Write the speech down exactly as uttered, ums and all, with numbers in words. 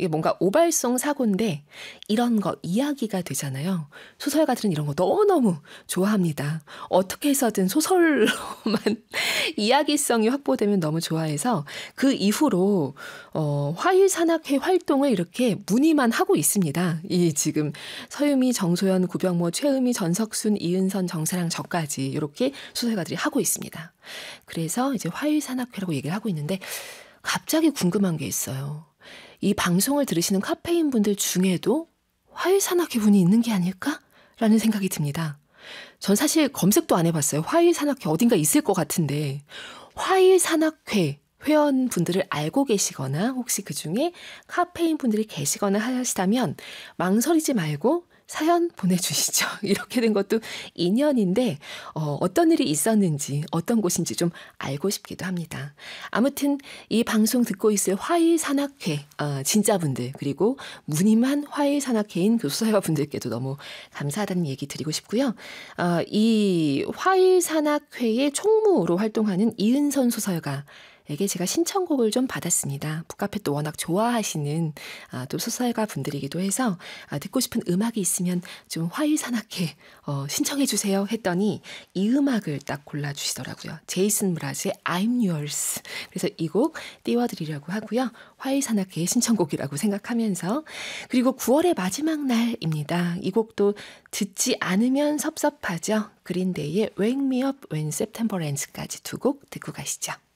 이게 뭔가 오발성 사고인데 이런 거 이야기가 되잖아요. 소설가들은 이런 거 너무너무 좋아합니다. 어떻게 해서든 소설로만 이야기성이 확보되면 너무 좋아해서 그 이후로 어, 화일산악회 활동을 이렇게 문의만 하고 있습니다. 이 지금 서유미, 정소연, 구병모, 최은미, 전석순, 이은선, 정사랑 저까지 이렇게 소설가들이 하고 있습니다. 그래서 이제 화일산악회라고 얘기를 하고 있는데 갑자기 궁금한 게 있어요. 이 방송을 들으시는 카페인 분들 중에도 화일산악회 분이 있는 게 아닐까라는 생각이 듭니다. 전 사실 검색도 안 해봤어요. 화일산악회 어딘가 있을 것 같은데 화일산악회 회원분들을 알고 계시거나 혹시 그중에 카페인 분들이 계시거나 하시다면 망설이지 말고 사연 보내주시죠. 이렇게 된 것도 인연인데 어, 어떤 일이 있었는지 어떤 곳인지 좀 알고 싶기도 합니다. 아무튼 이 방송 듣고 있을 화일산악회 어, 진짜분들 그리고 무늬만 화일산악회인 그 소설가분들께도 너무 감사하다는 얘기 드리고 싶고요. 어, 이 화일산악회의 총무로 활동하는 이은선 소설가 에게 제가 신청곡을 좀 받았습니다. 북카페 또 워낙 좋아하시는 아, 또 소설가 분들이기도 해서 아, 듣고 싶은 음악이 있으면 좀 화일산악회 어, 신청해 주세요 했더니 이 음악을 딱 골라주시더라고요. 제이슨 브라즈의 I'm Yours. 그래서 이 곡 띄워드리려고 하고요. 화일산악회의 신청곡이라고 생각하면서 그리고 구월의 마지막 날입니다. 이 곡도 듣지 않으면 섭섭하죠. 그린데이의 Wake Me Up When September Ends까지 두 곡 듣고 가시죠.